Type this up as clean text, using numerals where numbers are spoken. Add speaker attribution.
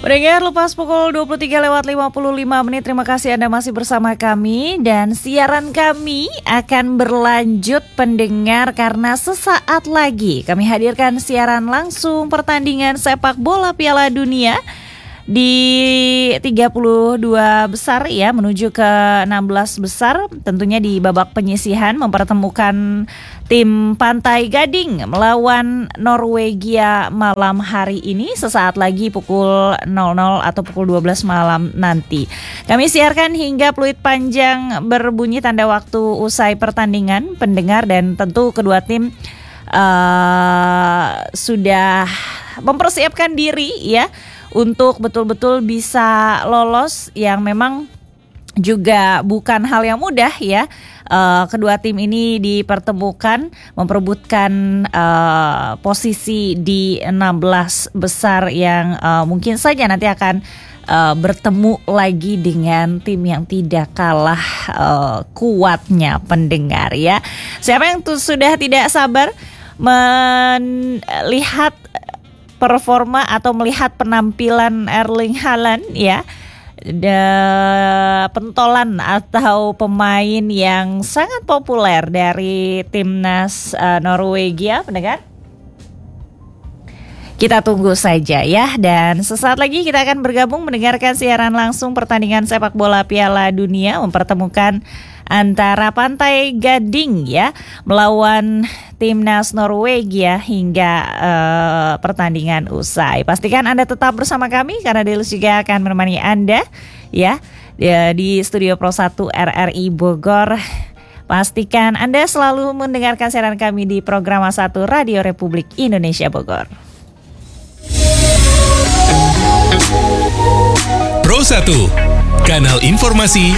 Speaker 1: Pendengar, lepas pukul 23:55, terima kasih Anda masih bersama kami. Dan siaran kami akan berlanjut pendengar, karena sesaat lagi kami hadirkan siaran langsung pertandingan sepak bola Piala Dunia di 32 besar ya, menuju ke 16 besar. Tentunya di babak penyisihan mempertemukan tim Pantai Gading melawan Norwegia malam hari ini, sesaat lagi pukul 00 atau pukul 12 malam nanti. Kami siarkan hingga peluit panjang berbunyi tanda waktu usai pertandingan, pendengar, dan tentu kedua tim sudah mempersiapkan diri ya untuk betul-betul bisa lolos, yang memang juga bukan hal yang mudah ya. Kedua tim ini dipertemukan memperebutkan posisi di 16 besar yang mungkin saja nanti akan bertemu lagi dengan tim yang tidak kalah kuatnya, pendengar ya. Siapa yang sudah tidak sabar melihat performa atau melihat penampilan Erling Haaland ya, pentolan atau pemain yang sangat populer dari timnas Norwegia, pendengar? Kita tunggu saja ya, dan sesaat lagi kita akan bergabung mendengarkan siaran langsung pertandingan sepak bola Piala Dunia mempertemukan antara Pantai Gading ya melawan timnas Norwegia hingga pertandingan usai. Pastikan Anda tetap bersama kami, karena Delis juga akan menemani Anda ya di Studio Pro 1 RRI Bogor. Pastikan Anda selalu mendengarkan siaran kami di Program 1 Radio Republik Indonesia Bogor.
Speaker 2: Pro 1, kanal informasi